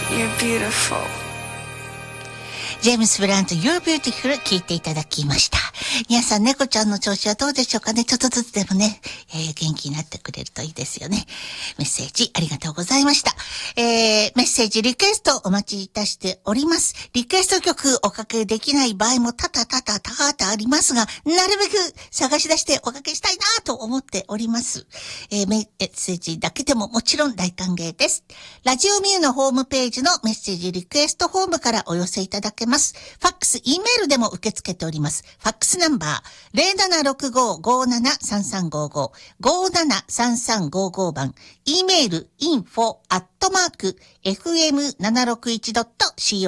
You're beautiful. ジェームス・ブラウンと You're Beautiful 聞いていただきました。皆さん、猫ちゃんの調子はどうでしょうかね。ちょっとずつでもね、元気になってくれるといいですよね。メッセージありがとうございました。メッセージ、リクエストお待ちいたしております。リクエスト曲おかけできない場合も多々ありますが、なるべく探し出しておかけしたいなと思っております。メッセージだけでももちろん大歓迎です。ラジオミューのホームページのメッセージリクエストフォームからお寄せいただけます。ファックス、E メールでも受け付けております。ファックスナンバー 0765-573355 573355 番、E メール info@fm761.co